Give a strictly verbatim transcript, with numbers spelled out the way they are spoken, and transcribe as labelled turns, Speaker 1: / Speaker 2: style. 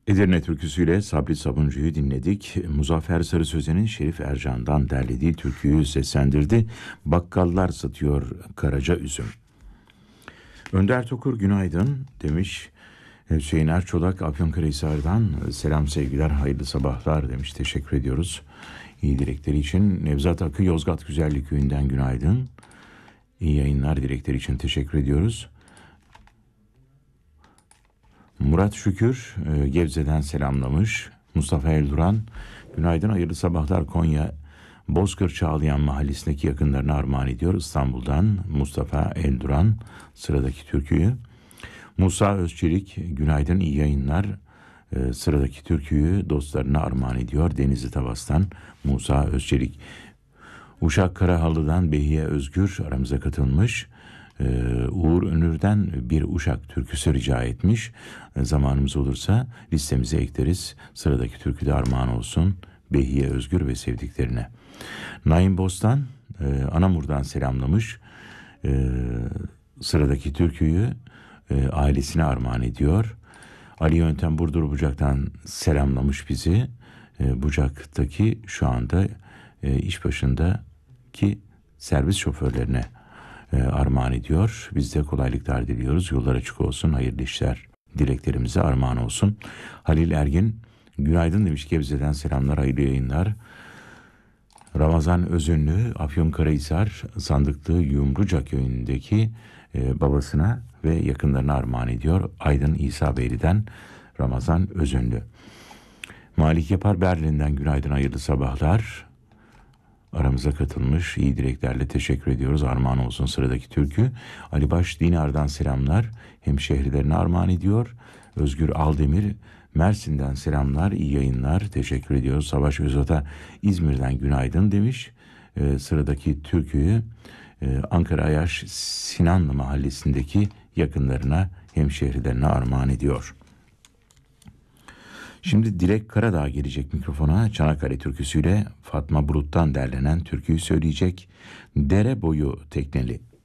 Speaker 1: Edirne türküsüyle Sabri Sabuncu'yu dinledik. Muzaffer Sarı Sözen'in Şerif Ercan'dan derlediği türküyü seslendirdi. Bakkallar satıyor karaca üzüm. Önder Tokur günaydın demiş. Hüseyin Erçolak Afyonkarahisar'dan selam sevgiler hayırlı sabahlar demiş. Teşekkür ediyoruz iyi dilekleri için. Nevzat Akı Yozgat Güzellik Köyü'nden günaydın. İyi yayınlar dilekleri için teşekkür ediyoruz. Murat Şükür e, Gebze'den selamlamış. Mustafa Elduran günaydın hayırlı sabahlar Konya Bozkır Çağlayan mahallesindeki yakınlarına armağan ediyor. İstanbul'dan Mustafa Elduran sıradaki türküyü. Musa Özçelik günaydın iyi yayınlar. E, sıradaki türküyü dostlarına armağan ediyor. Denizli Tavas'tan Musa Özçelik. Uşak Karahalı'dan Behiye Özgür aramıza katılmış. Ee, Uğur Önür'den bir Uşak türküsü rica etmiş. Ee, zamanımız olursa listemize ekleriz. Sıradaki türkü de armağan olsun Behiye Özgür ve sevdiklerine. Naim Bostan e, Anamur'dan selamlamış. Ee, sıradaki türküyü e, ailesine armağan ediyor. Ali Yöntem Burdur Bucak'tan selamlamış bizi. E, Bucak'taki şu anda e, iş başındaki servis şoförlerine e, armağan ediyor. Biz de kolaylıklar diliyoruz. Yollar açık olsun. Hayırlı işler dileklerimize armağan olsun. Halil Ergin günaydın demiş. Gebze'den selamlar. Hayırlı yayınlar. Ramazan Özünlü Afyonkarahisar Sandıklı Yumruca köyündeki e, babasına ve yakınlarına armağan ediyor. Aydın İsa Beyli'den Ramazan Özünlü. Malik Yapar Berlin'den günaydın hayırlı sabahlar. Aramıza katılmış iyi dileklerle teşekkür ediyoruz. Armağan olsun sıradaki türkü. Ali Baş Dinar'dan selamlar. Hemşehrilerine armağan ediyor. Özgür Aldemir Mersin'den selamlar. İyi yayınlar. Teşekkür ediyoruz. Savaş Özat'a İzmir'den günaydın demiş. Ee, sıradaki türküyü e, Ankara Ayaş Sinanlı mahallesindeki yakınlarına, hemşehrilerine armağan ediyor. Şimdi Dilek Karadağ gelecek mikrofona. Çanakkale türküsüyle Fatma Bulut'tan derlenen türküyü söyleyecek. Dere boyu tekneli.